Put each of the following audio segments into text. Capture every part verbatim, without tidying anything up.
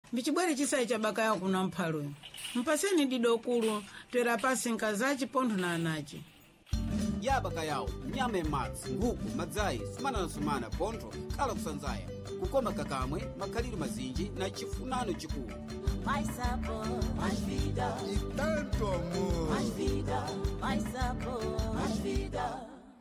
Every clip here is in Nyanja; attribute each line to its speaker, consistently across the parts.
Speaker 1: Mbichibwere chisayi cha baka yako kuna mphalo. Mpaseni didokulu twera pasi nkazachi pontho na anachi.
Speaker 2: Ya baka yao nyama emadzi nguku madzayi sumana na sumana pontho kala kusanzaya kukoma kakamwe makhaliro mazinji na chifunano chikulu.
Speaker 3: Mais sabor, mais vida.
Speaker 4: E tanto amor.
Speaker 3: Mais vida, mais sabor, mais vida.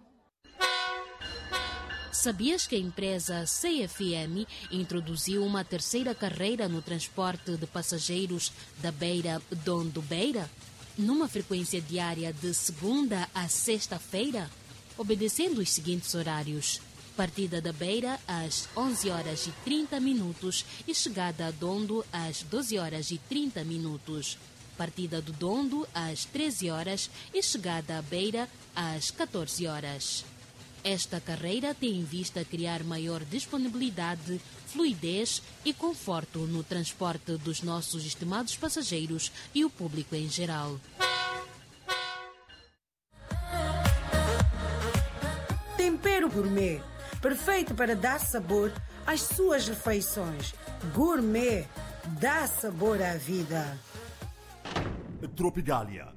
Speaker 5: Sabias que a empresa C F M introduziu uma terceira carreira no transporte de passageiros da Beira-Dondo-Beira? Numa frequência diária de segunda a sexta-feira, obedecendo os seguintes horários. Partida da Beira às onze horas e trinta minutos e chegada a Dondo às doze horas e trinta minutos. Partida do Dondo às treze horas e chegada à Beira às catorze horas. Esta carreira tem em vista criar maior disponibilidade, fluidez e conforto no transporte dos nossos estimados passageiros e o público em geral.
Speaker 6: Tempero gourmet, perfeito para dar sabor às suas refeições. Gourmet, dá sabor à vida.
Speaker 4: Tropicalia.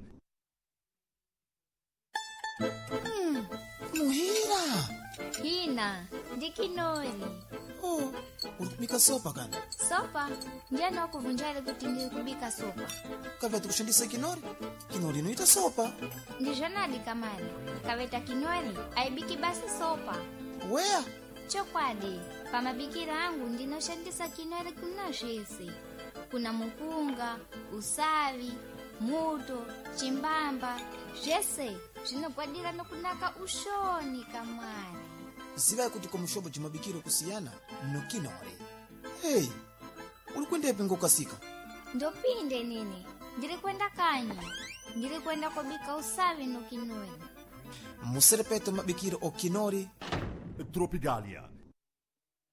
Speaker 7: Hum, muhira.
Speaker 8: Hina, de kinori.
Speaker 7: Oh, ulikubika sopa kana?
Speaker 8: Sopa? Njana wakuvunjale kuti ndikubika sopa.
Speaker 7: Kaveta kushandisa kinori? Kinori noita sopa.
Speaker 8: Ndijonadi kamari. Kaveta kinori, aibiki basi sopa.
Speaker 7: Wea?
Speaker 8: Chokwadi, pamabikira angu ndinoshandisa kinori kuna jese. Kuna mupunga, usavi, muto, chimbamba, jese. Zvinogwadira nokunaka ushoni kamari.
Speaker 7: Ziva kuti komushobo chimabikiro kusiyana no kinori. Hey, ulikwendepe ngokasika?
Speaker 8: Ndopinde nini, ndiri kwenda kanyi. Ndiri kwenda kobika usavi no kinori.
Speaker 7: Muserepeto mabikiro o kinori.
Speaker 4: Tropicalia.